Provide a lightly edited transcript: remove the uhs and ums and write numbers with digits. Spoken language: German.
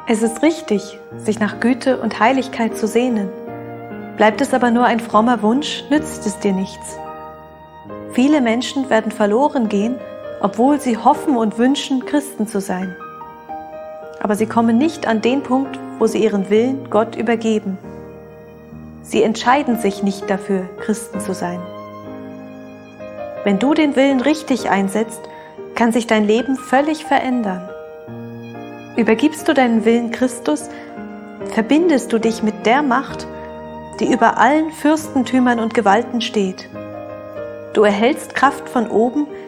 Es ist richtig, sich nach Güte und Heiligkeit zu sehnen. Bleibt es aber nur ein frommer Wunsch, nützt es dir nichts. Viele Menschen werden verloren gehen, obwohl sie hoffen und wünschen, Christen zu sein. Aber sie kommen nicht an den Punkt, wo sie ihren Willen Gott übergeben. Sie entscheiden sich nicht dafür, Christen zu sein. Wenn du den Willen richtig einsetzt, kann sich dein Leben völlig verändern. Übergibst du deinen Willen Christus, verbindest du dich mit der Macht, die über allen Fürstentümern und Gewalten steht. Du erhältst Kraft von oben,